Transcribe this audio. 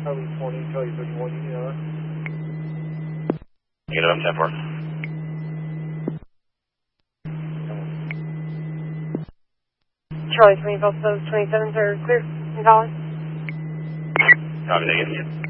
Charlie 20, Charlie 31, you know. Negative, I'm 10-4. Charlie 20, both those 27s are clear and valid. Copy, negative.